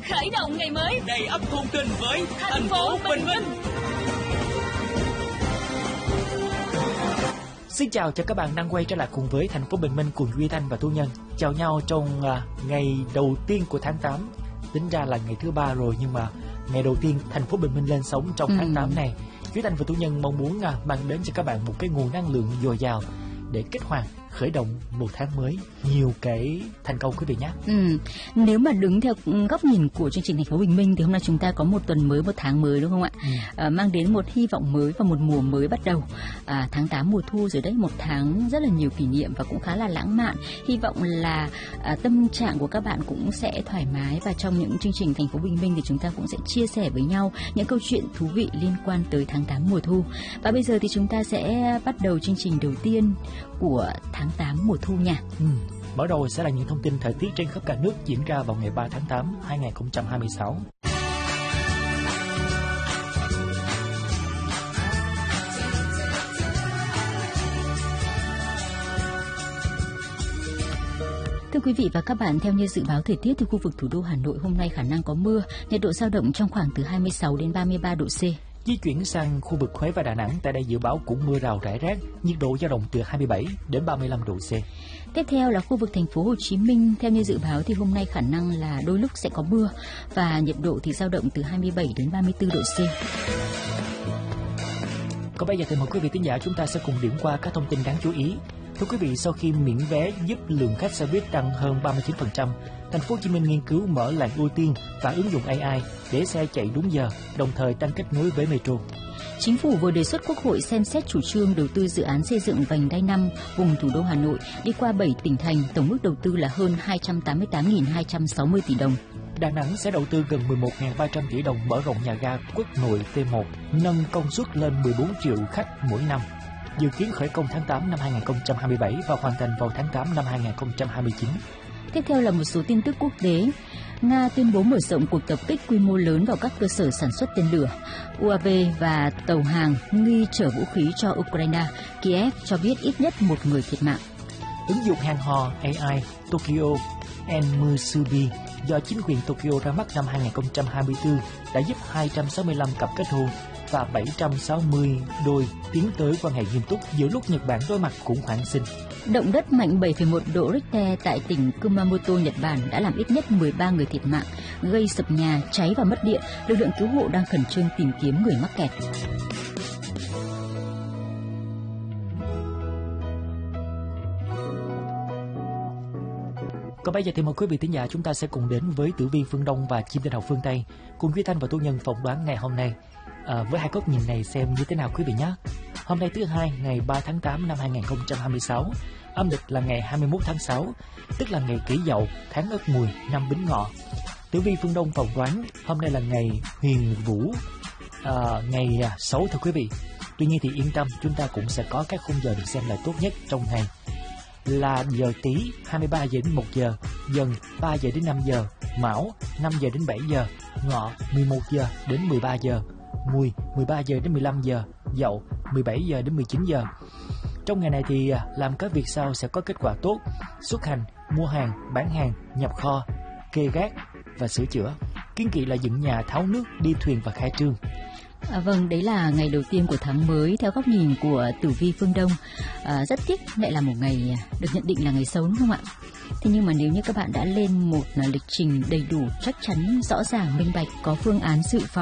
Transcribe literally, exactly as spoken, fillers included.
khởi động ngày mới đầy ắp thông tin với thành phố Bình Minh. Xin chào cho các bạn đang quay trở lại cùng với thành phố Bình Minh cùng Duy Thanh và Thu Nhân. Chào nhau trong uh, ngày đầu tiên của tháng tám. Tính ra là ngày thứ ba rồi, nhưng mà ngày đầu tiên thành phố Bình Minh lên sóng trong ừ. tháng tám này. Duy Thanh và Thu Nhân mong muốn uh, mang đến cho các bạn một cái nguồn năng lượng dồi dào để kích hoạt, khởi động một tháng mới nhiều cái thành công quý vị nhé. Ừ. Nếu mà đứng theo góc nhìn của chương trình thành phố Bình Minh thì hôm nay chúng ta có một tuần mới, một tháng mới đúng không ạ? Ừ. À, mang đến một hy vọng mới và một mùa mới bắt đầu. À, tháng tám mùa thu rồi đấy, một tháng rất là nhiều kỷ niệm và cũng khá là lãng mạn. Hy vọng là à, tâm trạng của các bạn cũng sẽ thoải mái, và trong những chương trình thành phố Bình Minh thì chúng ta cũng sẽ chia sẻ với nhau những câu chuyện thú vị liên quan tới tháng tám mùa thu. Và bây giờ thì chúng ta sẽ bắt đầu chương trình đầu tiên của tháng tám mùa thu nha. Ừ. Mở đầu sẽ là những thông tin thời tiết trên khắp cả nước diễn ra vào ngày ba tháng tám hai nghìn không trăm hai mươi sáu. Thưa quý vị và các bạn, theo như dự báo thời tiết thì khu vực thủ đô Hà Nội hôm nay khả năng có mưa, nhiệt độ dao động trong khoảng từ hai mươi sáu đến ba mươi ba độ C. Di chuyển sang khu vực Huế và Đà Nẵng, tại đây dự báo cũng mưa rào rải rác, nhiệt độ dao động từ hai mươi bảy đến ba mươi lăm độ C. Tiếp theo là khu vực thành phố Hồ Chí Minh, theo như dự báo thì hôm nay khả năng là đôi lúc sẽ có mưa và nhiệt độ thì dao động từ hai mươi bảy đến ba mươi tư độ C. Còn bây giờ thì mời quý vị thính giả chúng ta sẽ cùng điểm qua các thông tin đáng chú ý. Thưa quý vị, sau khi miễn vé giúp lượng khách xe buýt tăng hơn ba mươi chín phần trăm, thành phố Hồ Chí Minh nghiên cứu mở làn ưu tiên và ứng dụng a i để xe chạy đúng giờ, đồng thời tăng kết nối với metro. Chính phủ vừa đề xuất Quốc hội xem xét chủ trương đầu tư dự án xây dựng vành đai năm vùng thủ đô Hà Nội đi qua bảy tỉnh thành, tổng mức đầu tư là hơn hai trăm tám mươi tám nghìn hai trăm sáu mươi tỷ đồng. Đà Nẵng sẽ đầu tư gần mười một nghìn ba trăm tỷ đồng mở rộng nhà ga Quốc Nội T một, nâng công suất lên mười bốn triệu khách mỗi năm. Dự kiến khởi công tháng tám năm hai nghìn không trăm hai mươi bảy và hoàn thành vào tháng tám năm hai nghìn không trăm hai mươi chín. Tiếp theo là một số tin tức quốc tế. Nga tuyên bố mở rộng cuộc tập kích quy mô lớn vào các cơ sở sản xuất tên lửa. u a vê và tàu hàng nghi chở vũ khí cho Ukraine. Kiev cho biết ít nhất một người thiệt mạng. Ứng dụng hẹn hò a i Tokyo Enmusubi do chính quyền Tokyo ra mắt năm hai nghìn không trăm hai mươi tư đã giúp hai trăm sáu mươi lăm cặp kết hôn và bảy trăm sáu mươi đôi tiến tới quan hệ nghiêm túc giữa lúc Nhật Bản đối mặt khủng hoảng sinh. Động đất mạnh bảy phẩy một độ Richter tại tỉnh Kumamoto, Nhật Bản đã làm ít nhất mười ba người thiệt mạng, gây sập nhà, cháy và mất điện. Lực lượng cứu hộ đang khẩn trương tìm kiếm người mắc kẹt. Còn bây giờ thì mời quý vị thính giả chúng ta sẽ cùng đến với Tử Vi Phương Đông và Chim Tinh Học Phương Tây cùng Duy Thanh và Thu Nhân phỏng đoán ngày hôm nay. À, với hai góc nhìn này xem như thế nào quý vị nhé. Hôm nay thứ hai, ngày ba tháng tám năm hai nghìn không trăm hai mươi sáu, âm lịch là ngày hai mươi mốt tháng sáu, tức là ngày Kỷ Dậu, tháng Ất Mùi, năm Bính Ngọ. Tử Vi Phương Đông phỏng đoán hôm nay là ngày Huyền Vũ, à, ngày xấu thưa quý vị. Tuy nhiên thì yên tâm, chúng ta cũng sẽ có các khung giờ được xem là tốt nhất trong ngày, là giờ Tý hai mươi ba giờ đến một giờ, Dần ba giờ đến năm giờ, Mão năm giờ đến bảy giờ, Ngọ mười một giờ đến mười ba giờ, Mùi mười ba giờ đến mười lăm giờ, Dậu mười bảy giờ đến mười chín giờ. Trong ngày này thì làm các việc sau sẽ có kết quả tốt: xuất hành, mua hàng, bán hàng, nhập kho, kê gác và sửa chữa. Kiêng kỵ là dựng nhà, tháo nước, đi thuyền và khai trương. À, vâng, đấy là ngày đầu tiên của tháng mới theo góc nhìn của Tử Vi Phương Đông. À, rất tiếc lại là một ngày được nhận định là ngày xấu đúng không ạ? Thế nhưng mà nếu như các bạn đã lên một lịch trình đầy đủ, chắc chắn, rõ ràng, minh bạch, có phương án dự phòng